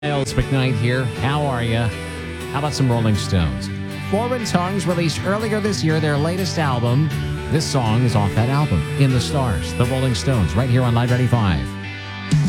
Miles McKnight here. How are you? How about some Rolling Stones? Foreign Tongues released earlier this year their latest album. This song is off that album, In the Stars, the Rolling Stones, right here on Live 95.